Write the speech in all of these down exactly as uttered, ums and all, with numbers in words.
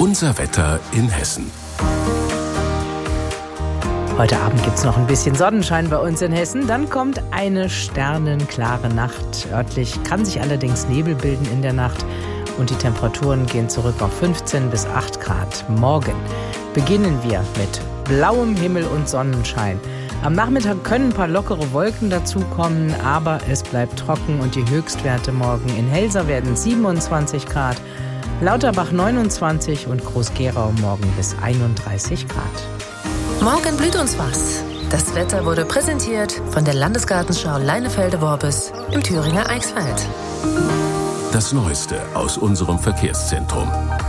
Unser Wetter in Hessen. Heute Abend gibt es noch ein bisschen Sonnenschein bei uns in Hessen. Dann kommt eine sternenklare Nacht. Örtlich kann sich allerdings Nebel bilden in der Nacht. Und die Temperaturen gehen zurück auf fünfzehn bis acht Grad. Morgen beginnen wir mit blauem Himmel und Sonnenschein. Am Nachmittag können ein paar lockere Wolken dazukommen, aber es bleibt trocken und die Höchstwerte morgen in Helsa werden siebenundzwanzig Grad, Lauterbach neunundzwanzig und Groß-Gerau morgen bis einunddreißig Grad. Morgen blüht uns was. Das Wetter wurde präsentiert von der Landesgartenschau Leinefelde-Worbis im Thüringer Eichsfeld. Das Neueste aus unserem Verkehrszentrum.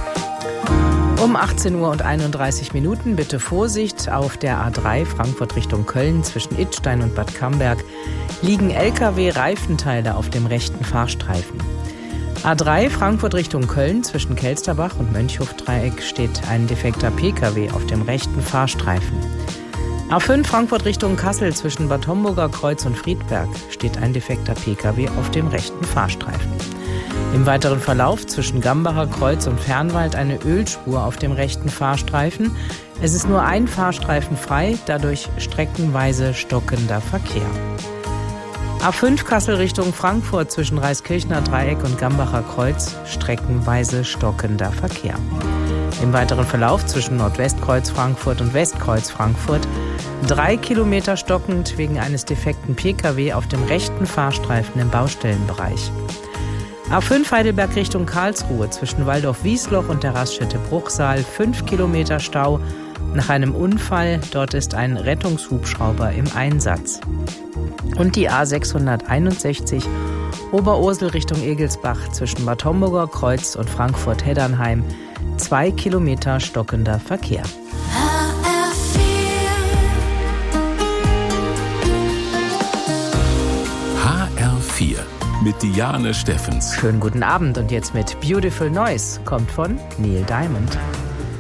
Um achtzehn Uhr und einunddreißig Minuten bitte Vorsicht auf der A drei Frankfurt Richtung Köln zwischen Idstein und Bad Camberg liegen L K W-Reifenteile auf dem rechten Fahrstreifen. A drei Frankfurt Richtung Köln zwischen Kelsterbach und Mönchhof-Dreieck steht ein defekter P K W auf dem rechten Fahrstreifen. A fünf Frankfurt Richtung Kassel zwischen Bad Homburger Kreuz und Friedberg steht ein defekter P K W auf dem rechten Fahrstreifen. Im weiteren Verlauf zwischen Gambacher Kreuz und Fernwald eine Ölspur auf dem rechten Fahrstreifen. Es ist nur ein Fahrstreifen frei, dadurch streckenweise stockender Verkehr. A fünf Kassel Richtung Frankfurt zwischen Reiskirchner Dreieck und Gambacher Kreuz streckenweise stockender Verkehr. Im weiteren Verlauf zwischen Nordwestkreuz Frankfurt und Westkreuz Frankfurt drei Kilometer stockend wegen eines defekten P K W auf dem rechten Fahrstreifen im Baustellenbereich. A fünf Heidelberg Richtung Karlsruhe zwischen Waldorf-Wiesloch und der Raststätte Bruchsal fünf Kilometer Stau nach einem Unfall. Dort ist ein Rettungshubschrauber im Einsatz. Und die A sechshunderteinundsechzig Oberursel Richtung Egelsbach zwischen Bad Homburger Kreuz und Frankfurt-Heddernheim zwei Kilometer stockender Verkehr. H R vier mit Diane Steffens. Schönen guten Abend und jetzt mit Beautiful Noise kommt von Neil Diamond.